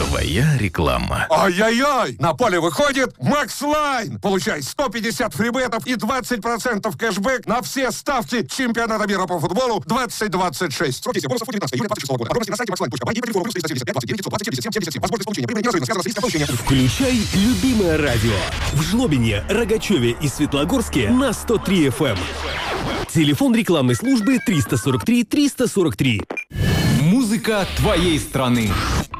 Твоя реклама. Ай-яй-яй! На поле выходит Макс Лайн! Получай 150 фрибетов и 20% кэшбэк на все ставки чемпионата мира по футболу 2026. Срок действия бонусов 19 июля 2026 года. Подробности на сайте maxline.by и по телефону +375 29 920 77 77. Возможность получения прибыли неразрывно связана с риском получения. Включай любимое радио. В Жлобине, Рогачеве и Светлогорске на 103 FM. Телефон рекламной службы 343 343. Музыка твоей страны.